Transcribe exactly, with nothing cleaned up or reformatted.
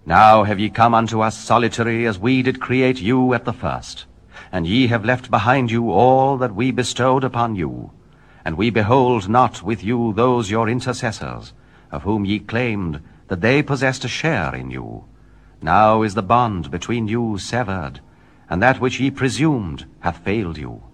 Now have ye come unto us solitary, as we did create you at the first. And ye have left behind you all that we bestowed upon you. And we behold not with you those your intercessors, of whom ye claimed that they possessed a share in you. Now is the bond between you severed, and that which ye presumed hath failed you.